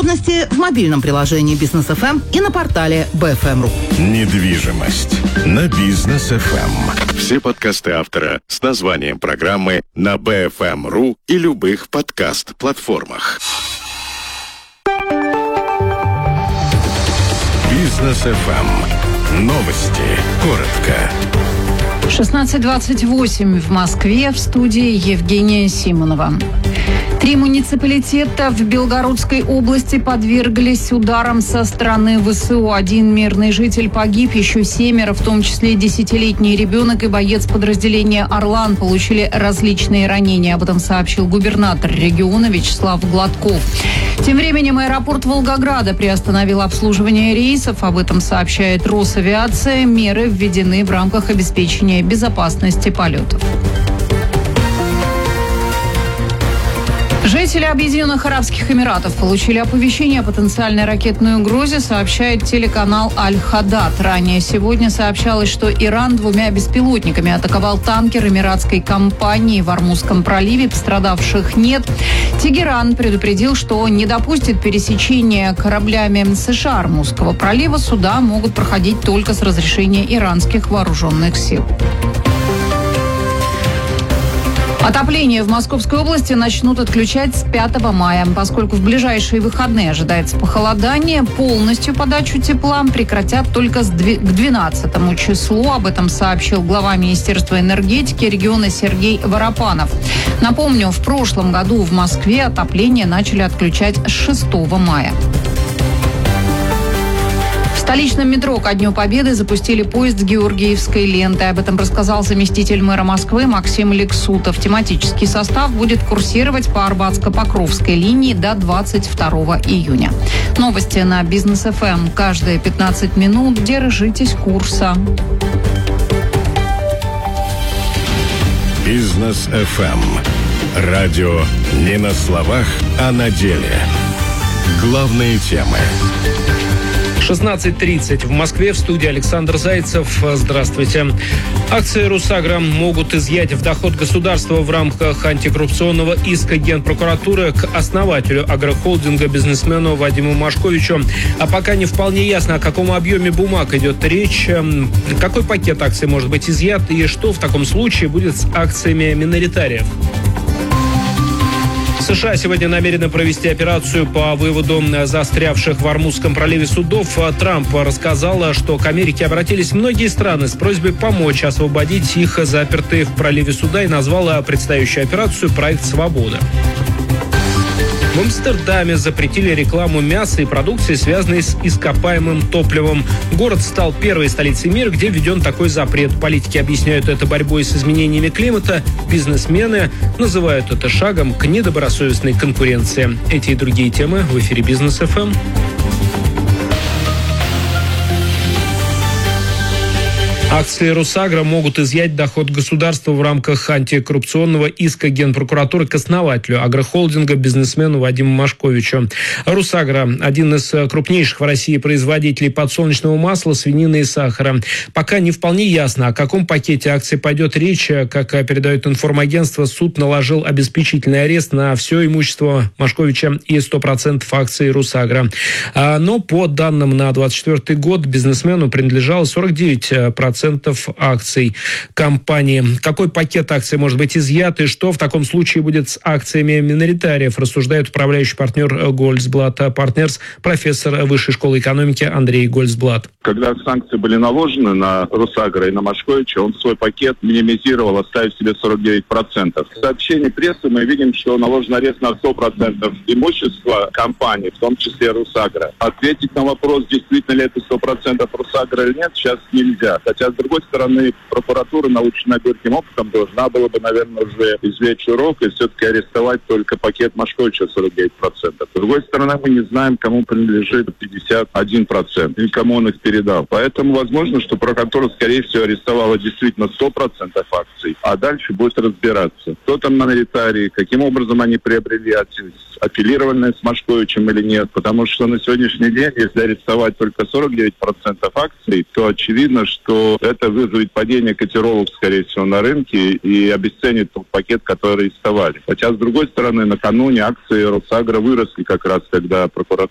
Подробности в мобильном приложении Бизнес ФМ и на портале BFM.ru. Недвижимость на Бизнес ФМ. Все подкасты автора с названием программы на BFM.ru и любых подкаст-платформах. Бизнес ФМ. Новости. Коротко. 16:28 в Москве. В студии Евгения Симонова. 3 муниципалитета в Белгородской области подверглись ударам со стороны ВСУ. 1 мирный житель погиб, еще 7, в том числе 10-летний ребенок и боец подразделения «Орлан» получили различные ранения. Об этом сообщил губернатор региона Вячеслав Гладков. Тем временем аэропорт Волгограда приостановил обслуживание рейсов. Об этом сообщает Росавиация. Меры введены в рамках обеспечения безопасности полетов. Жители Объединенных Арабских Эмиратов получили оповещение о потенциальной ракетной угрозе, сообщает телеканал Аль-Хадад. Ранее сегодня сообщалось, что Иран 2 беспилотниками атаковал танкер эмиратской компании в Ормузском проливе. Пострадавших нет. Тегеран предупредил, что не допустит пересечения кораблями США Ормузского пролива. Суда могут проходить только с разрешения иранских вооруженных сил. Отопление в Московской области начнут отключать с 5 мая. Поскольку в ближайшие выходные ожидается похолодание, полностью подачу тепла прекратят только к 12 числу. Об этом сообщил глава Министерства энергетики региона Сергей Воропанов. Напомню, в прошлом году в Москве отопление начали отключать с 6 мая. В столичном метро ко Дню Победы запустили поезд с георгиевской лентой. Об этом рассказал заместитель мэра Москвы Максим Лексутов. Тематический состав будет курсировать по Арбатско-Покровской линии до 22 июня. Новости на Бизнес ФМ. Каждые 15 минут. Держитесь курса. Бизнес ФМ. Радио не на словах, а на деле. Главные темы. 16:30 в Москве. В студии Александр Зайцев. Здравствуйте. Акции «Русагра» могут изъять в доход государства в рамках антикоррупционного иска Генпрокуратуры к основателю агрохолдинга бизнесмену Вадиму Машковичу. А пока не вполне ясно, о каком объеме бумаг идет речь, какой пакет акций может быть изъят и что в таком случае будет с акциями миноритариев. США сегодня намерены провести операцию по выводу застрявших в Ормузском проливе судов. Трамп рассказал, что к Америке обратились многие страны с просьбой помочь освободить их запертые в проливе суда и назвал предстоящую операцию «Проект Свобода». В Амстердаме запретили рекламу мяса и продукции, связанной с ископаемым топливом. Город стал первой столицей мира, где введен такой запрет. Политики объясняют это борьбой с изменениями климата. Бизнесмены называют это шагом к недобросовестной конкуренции. Эти и другие темы в эфире Бизнес ФМ. Акции «Русагра» могут изъять доход государства в рамках антикоррупционного иска Генпрокуратуры к основателю агрохолдинга бизнесмену Вадиму Машковичу. «Русагра» – один из крупнейших в России производителей подсолнечного масла, свинины и сахара. Пока не вполне ясно, о каком пакете акций пойдет речь. Как передает информагентство, суд наложил обеспечительный арест на все имущество Машковича и 100% акций «Русагра». Но по данным на 2024 год бизнесмену принадлежало 49% акций компании. Какой пакет акций может быть изъят и что в таком случае будет с акциями миноритариев, рассуждает управляющий партнер Гольцблат Партнерс, профессор Высшей школы экономики Андрей Гольцблат. Когда санкции были наложены на Русагра и на Машковича, он свой пакет минимизировал, оставив себе 49%. В сообщении прессы мы видим, что наложен арест на 100% имущества компании, в том числе Русагра. Ответить на вопрос, действительно ли это 100% Русагра или нет, сейчас нельзя. Хотя, с другой стороны, прокуратура, наученная горьким опытом, должна была бы, наверное, уже извлечь урок и все-таки арестовать только пакет Машковича 49%. С другой стороны, мы не знаем, кому принадлежит 51%, и кому он их передал. Поэтому возможно, что прокуратура, скорее всего, арестовала действительно 100% акций, а дальше будет разбираться, кто там миноритарии, каким образом они приобрели акции, аффилированные с Машковичем или нет. Потому что на сегодняшний день, если арестовать только 49% акций, то очевидно, что это вызовет падение котировок, скорее всего, на рынке и обесценит тот пакет, который арестовали. Хотя, с другой стороны, накануне акции Росагра выросли как раз, когда прокуратура